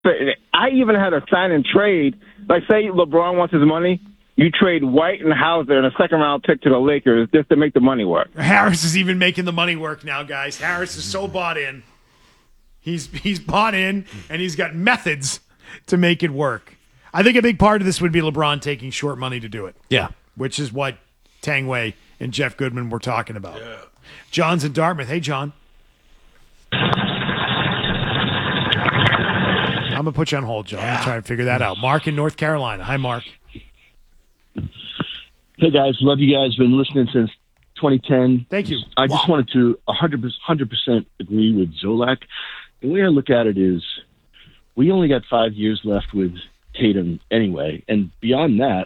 I even had a sign and trade. Like, say LeBron wants his money, you trade White and Hauser and a second-round pick to the Lakers just to make the money work. Harris is even making the money work now, guys. Harris is so bought in. He's bought in, and he's got methods to make it work. I think a big part of this would be LeBron taking short money to do it. Yeah. Which is what Tangway and Jeff Goodman were talking about. Yeah. John's in Dartmouth. Hey, John. I'm going to put you on hold, John. I'm trying to figure that out. Mark in North Carolina. Hi, Mark. Hey, guys. Love you guys. Been listening since 2010. Thank you. I just wanted to 100% agree with Zolak. The way I look at it is we only got 5 years left with Tatum anyway. And beyond that.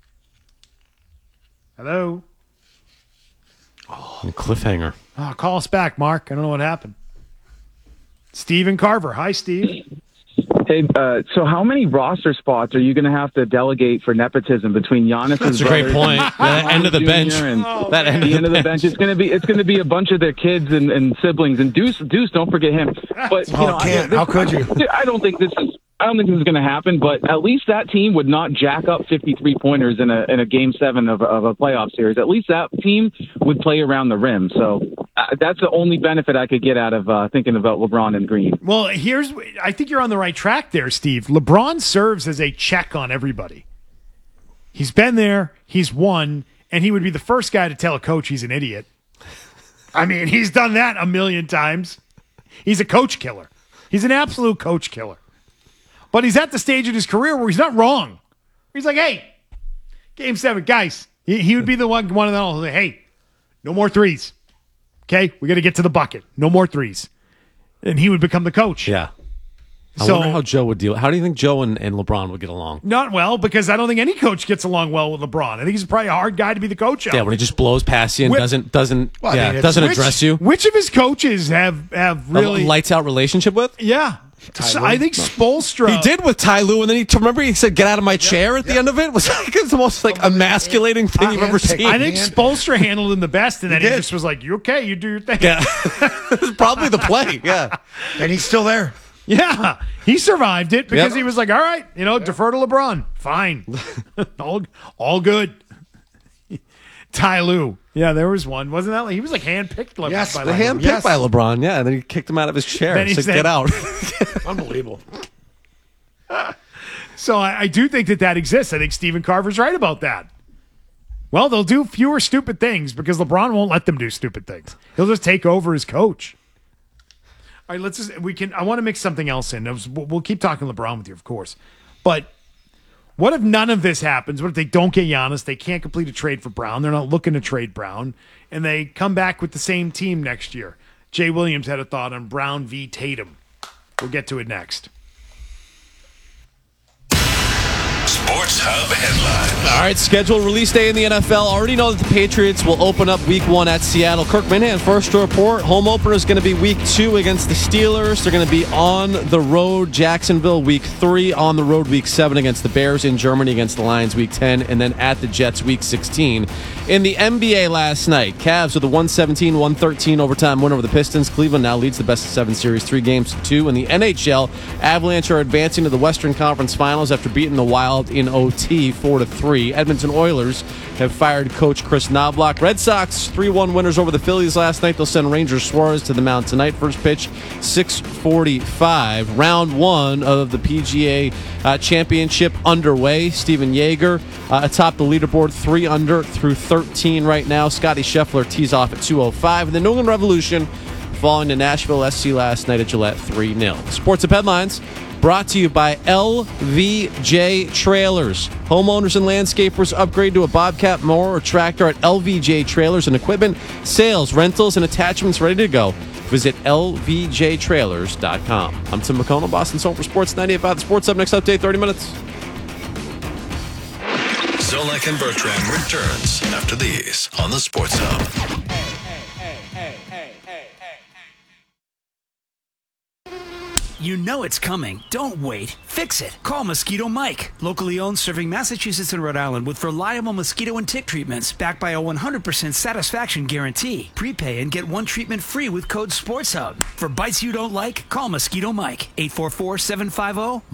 Hello? Oh, cliffhanger. Oh, call us back, Mark. I don't know what happened. Stephen Carver. Hi, Steve. Hey, so how many roster spots are you going to have to delegate for nepotism between Giannis? That's a great point. That end of the bench. That end of the bench. It's going to be a bunch of their kids and siblings. And Deuce, don't forget him. But how could you? I don't think this is going to happen. But at least that team would not jack up 53 pointers in a game 7 of a playoff series. At least that team would play around the rim. So that's the only benefit I could get out of thinking about LeBron and Green. Well, I think you're on the right track there, Steve. LeBron serves as a check on everybody. He's been there, he's won, and he would be the first guy to tell a coach he's an idiot. I mean, he's done that a million times. He's a coach killer. He's an absolute coach killer. But he's at the stage in his career where he's not wrong. He's like, hey, game 7, guys. He would be the one of them who's like, hey, no more threes. Okay, we got to get to the bucket. No more threes. And he would become the coach. Yeah. I wonder how Joe would deal. How do you think Joe and LeBron would get along? Not well, because I don't think any coach gets along well with LeBron. I think he's probably a hard guy to be the coach of. Yeah, when he just blows past you and doesn't address you. Which of his coaches have really a lights out relationship with? Yeah. So I think Spoelstra. He did with Ty Lue, and then remember he said, "Get out of my chair" at the end of it. It was like it's the most emasculating thing you've ever seen. I think Spoelstra handled him the best, and then he just was like, "You okay? You do your thing." Yeah, it was probably the play. Yeah, and he's still there. Yeah, he survived it because he was like, "All right, defer to LeBron. Fine, all good." Ty Lue. Yeah, there was one. Wasn't that he was like handpicked? Yes, handpicked by LeBron. Yeah, and then he kicked him out of his chair. He said, "Get out." Unbelievable. So I do think that exists. I think Stephen Carver's right about that. Well, they'll do fewer stupid things because LeBron won't let them do stupid things. He'll just take over as coach. All right, I want to mix something else in. We'll keep talking LeBron with you, of course. But what if none of this happens? What if they don't get Giannis? They can't complete a trade for Brown. They're not looking to trade Brown. And they come back with the same team next year. Jay Williams had a thought on Brown v. Tatum. We'll get to it next. Sports Hub headlines. All right, scheduled release day in the NFL. Already know that the Patriots will open up Week 1 at Seattle. Kirk Minihane, first to report. Home opener is going to be Week 2 against the Steelers. They're going to be on the road, Jacksonville, Week 3. On the road, Week 7 against the Bears. In Germany against the Lions, Week 10. And then at the Jets, Week 16. In the NBA last night, Cavs with a 117-113 overtime win over the Pistons. Cleveland now leads the best-of-7 series 3-2. In the NHL, Avalanche are advancing to the Western Conference Finals after beating the Wild in OT 4-3. Edmonton Oilers have fired coach Chris Knobloch. Red Sox 3-1 winners over the Phillies last night. They'll send Ranger Suarez to the mound tonight. First pitch 6:45. Round 1 of the PGA Championship underway. Steven Yeager atop the leaderboard, 3 under through 13 right now. Scotty Scheffler tees off at 2:05. And the New England Revolution falling to Nashville SC last night at Gillette 3-0. Sports Up Headlines brought to you by LVJ Trailers. Homeowners and landscapers upgrade to a Bobcat mower or tractor at LVJ Trailers and Equipment. Sales, rentals, and attachments ready to go. Visit lvjtrailers.com. I'm Tim McConnell, Boston's home for Sports 98.5. The Sports Up next update, 30 minutes. Zolak and Bertrand returns after these on the Sports Hub. You know it's coming. Don't wait. Fix it. Call Mosquito Mike. Locally owned, serving Massachusetts and Rhode Island with reliable mosquito and tick treatments backed by a 100% satisfaction guarantee. Prepay and get one treatment free with code SPORTSHUB. For bites you don't like, call Mosquito Mike. 844-750